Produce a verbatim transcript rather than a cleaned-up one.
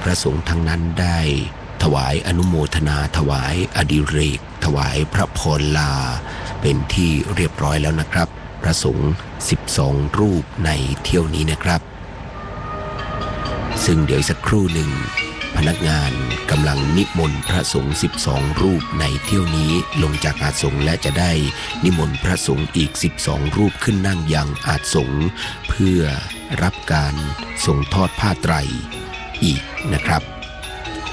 พระสงฆ์ทั้งนั้นได้ถวายอนุโมทนาถวายอดิเรกถวายพระพรลาเป็นที่เรียบร้อยแล้วนะครับพระสงฆ์สิบสองรูปในเที่ยวนี้นะครับซึ่งเดี๋ยวสักครู่หนึ่งพนักงานกำลังนิมนต์พระสงฆ์สิบสองรูปในเที่ยวนี้ลงจากอาสงฆ์และจะได้นิมนต์พระสงฆ์อีกสิบสองรูปขึ้นนั่งยังอาสงฆ์เพื่อรับการส่งทอดผ้าไตรอีกนะครับ